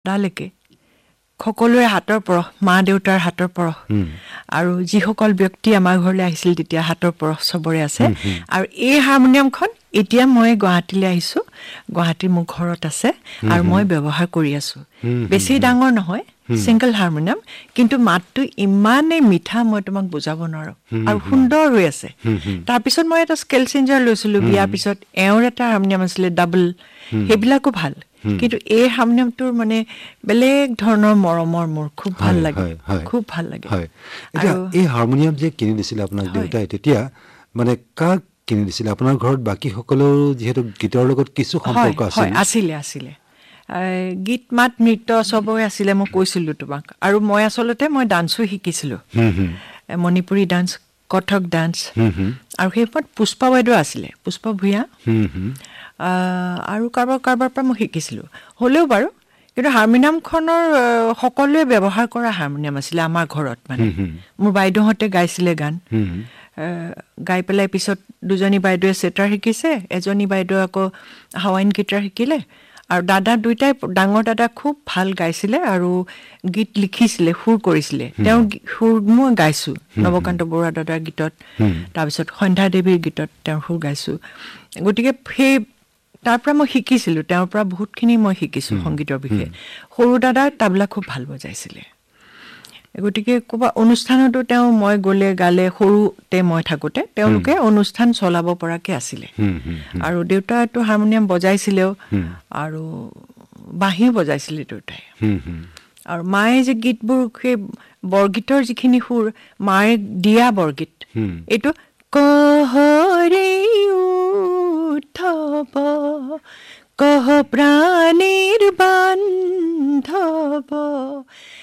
তালৈকে সকলোৰে হাতৰ পৰশ মা দেউতাৰ হাতৰ পৰশ আৰু যিসকল ব্যক্তি আমাৰ ঘৰলৈ আহিছিল তেতিয়া হাতৰ পৰশ চবৰে আছে আৰু এই হাৰমনিয়ামখন এতিয়া মই গুৱাহাটীলৈ আহিছো গুৱাহাটীৰ মোৰ ঘৰত আছে আৰু মই ব্যৱহাৰ কৰি আছো বেছি ডাঙৰ নহয় সিঙ্গল হাৰমনিয়াম কিন্তু মাতটো ইমানে মিঠা মই তোমাক বুজাব নোৱাৰো আৰু সুন্দৰ হৈ আছে তাৰ পিছত মই এটা স্কেল চেঞ্জাৰ লৈছিলো বিয়াৰ পিছত এওঁৰ এটা হাৰমনিয়াম আছিল ডাবল হেবিলাকো ভাল কিন্তু এই হাৰমনিয়ামটোৰ মানে বেলেগ ধৰণৰ মৰমৰ মোৰ খুব ভাল লাগে খুব ভাল লাগে এতিয়া এই হাৰমনিয়াম যে কিনি দিছিল আপোনাক দেউতাই তেতিয়া মানে কাক কিনি দিছিল আপোনাৰ ঘৰত বাকি সকলৰ যেহেতু গীতৰ লগত কিছু সম্পৰ্ক আছিল আছিল গীত মাত নৃত্য সবই আছিলে মই কৈছিলো তোমাক আৰু মই আসলতে মই ডান্সো শিকিছিলো মণিপুৰী ডান্স কথক ডান্স আৰু সেইপত পুষ্পা বাইদেউ আছিলে পুষ্পা ভূঞা আৰু কাৰবাৰ পৰা মই শিকিছিলো হলেও বাৰু কিন্তু হাৰমনিয়ামখনৰ সকলোৱে ব্যৱহাৰ কৰা হাৰমনিয়াম আছিলে আমাৰ ঘৰত মানে মোৰ বাইদেউহতে গাইছিলে গান গাই পেলাই পিছত দুজনী বাইদেউৱে সেটাৰ শিকিছে এজনী বাইদেউ আকৌ হাৱাইন গিটাৰ শিকিলে আৰু দাদা দুইটাই ডাঙৰ দাদা খুব ভাল গাইছিলে আৰু গীত লিখিছিলে সুৰ কৰিছিলে তেওঁ সুৰ মই গাইছো নৱকান্ত বৰুৱা দাদাৰ গীতত তাৰ পিছত সন্ধ্যা দেৱীৰ গীতত তেওঁ সুৰ গাইছো গতিকে সেই তাৰ পৰা মই শিকিছিলো তেওঁৰ পৰা বহুতখিনি মই শিকিছো সংগীতৰ বিষয়ে সৰু দাদা তাবলা খুব ভাল বজাইছিলে গতিকে কোবা অনুষ্ঠানতো তেওঁ মই গলে গালে সৰুতে মই থাকোতে তেওঁলোকে অনুষ্ঠান চলাব পৰাকে আছিলে আৰু দেউতাটো হাৰমনিয়াম বজাইছিলেও আৰু বাঁহী বজাইছিলে দেউতাই আৰু মায়ে যে গীতবোৰ সেই বৰগীতৰ যিখিনি সুৰ মায়ে দিয়া বৰগীত এইটো কহৰে উঠব কহ প্ৰাণীৰ বান্ধব